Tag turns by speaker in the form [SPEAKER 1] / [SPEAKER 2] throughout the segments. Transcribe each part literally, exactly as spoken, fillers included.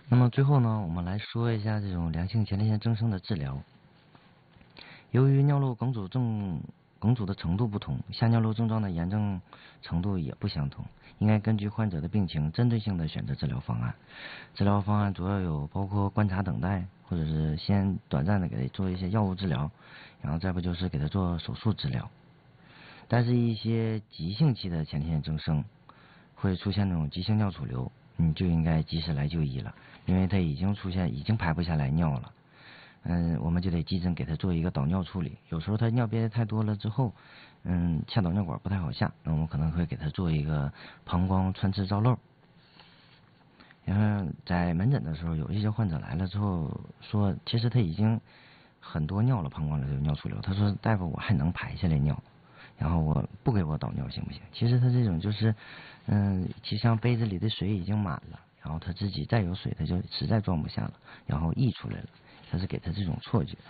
[SPEAKER 1] 那么最后呢，我们来说一下这种良性前列腺增生的治疗。由于尿路梗阻症梗阻的程度不同，下尿路症状的炎症程度也不相同，应该根据患者的病情，针对性的选择治疗方案。治疗方案主要有包括观察等待，或者是先短暂的给他做一些药物治疗，然后再不就是给他做手术治疗。但是，一些急性期的前列腺增生会出现那种急性尿储留，你就应该及时来就医了，因为他已经出现已经排不下来尿了。嗯，我们就得急诊给他做一个导尿处理。有时候他尿憋太多了之后，嗯，下导尿管不太好下，那我们可能会给他做一个膀胱穿刺造瘘。然后在门诊的时候，有一些患者来了之后说，其实他已经很多尿了，膀胱里有尿储留。他说：“大夫，我还能排下来尿，然后我不给我导尿行不行？”其实他这种就是，嗯，其实像杯子里的水已经满了，然后他自己再有水，他就实在装不下了，然后溢出来了。他是给他这种错觉。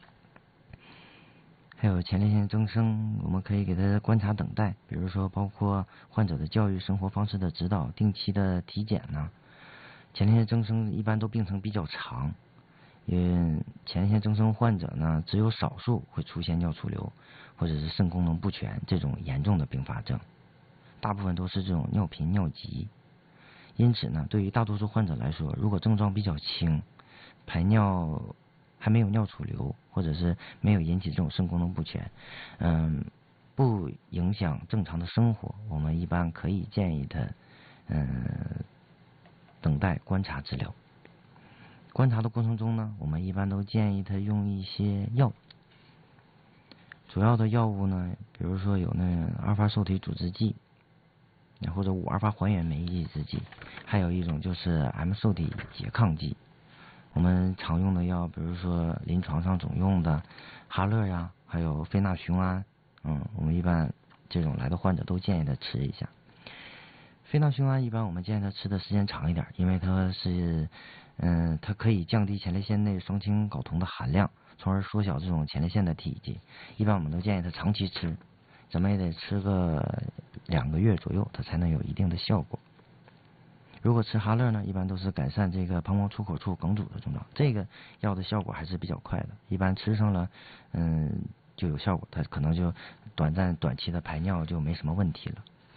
[SPEAKER 1] 还有前列腺增生，我们可以给他观察等待，比如说包括患者的教育、生活方式的指导、定期的体检呢。前列腺增生一般都病程比较长，因为前列腺增生患者呢，只有少数会出现尿储留或者是肾功能不全这种严重的并发症，大部分都是这种尿频、尿急。因此呢，对于大多数患者来说，如果症状比较轻，排尿还没有尿储留，或者是没有引起这种肾功能不全，嗯，不影响正常的生活，我们一般可以建议他，嗯，等待观察治疗。观察的过程中呢，我们一般都建议他用一些药，主要的药物呢，比如说有那阿尔法受体阻滞剂，或者五阿尔法还原酶抑制剂，还有一种就是 M 受体拮抗剂。我们常用的药，比如说临床上总用的哈乐呀，还有非那雄胺，嗯，我们一般这种来的患者都建议他吃一下。非那雄胺一般我们建议他吃的时间长一点，因为它是，嗯，它可以降低前列腺内双氢睾酮的含量，从而缩小这种前列腺的体积。一般我们都建议他长期吃，怎么也得吃个两个月左右，它才能有一定的效果。如果吃哈乐呢，一般都是改善这个膀胱出口处梗阻的症状，这个药的效果还是比较快的，一般吃上了，嗯，就有效果，它可能就短暂短期的排尿就没什么问题了。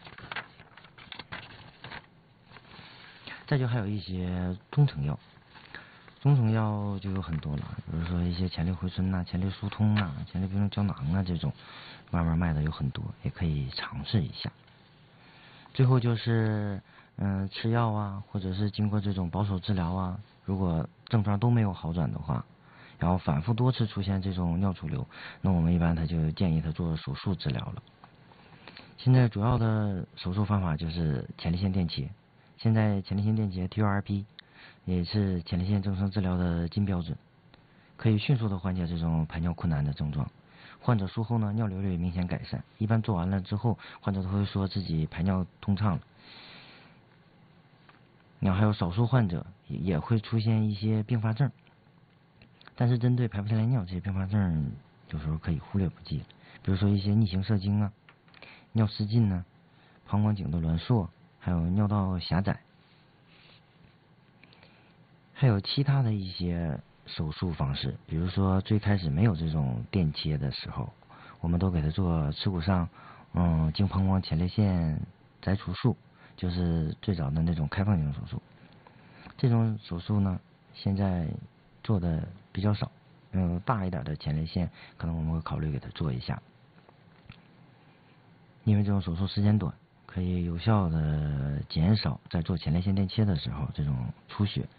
[SPEAKER 1] 再就还有一些中成药，中成药就有很多了，比如说一些前列回春呐、前列疏通啊、前列冰胶囊啊这种，慢慢卖的有很多，也可以尝试一下。最后就是，嗯，吃药啊，或者是经过这种保守治疗啊，如果症状都没有好转的话，然后反复多次出现这种尿储留，那我们一般他就建议他做手术治疗了。现在主要的手术方法就是前列腺电切，现在前列腺电切 T U R P 也是前列腺增生治疗的金标准，可以迅速的缓解这种排尿困难的症状。患者术后呢，尿流率明显改善，一般做完了之后，患者都会说自己排尿通畅了。然后还有少数患者也会出现一些并发症，但是针对排不下来尿这些并发症，有时候可以忽略不计，比如说一些逆行射精啊、尿失禁呢、膀胱颈的挛缩，还有尿道狭窄，还有其他的一些手术方式，比如说最开始没有这种电切的时候，我们都给他做耻骨上嗯经膀胱前列腺摘除术，就是最早的那种开放型手术。这种手术呢，现在做的比较少，嗯，大一点的前列腺可能我们会考虑给他做一下，因为这种手术时间短，可以有效的减少在做前列腺电切的时候这种出血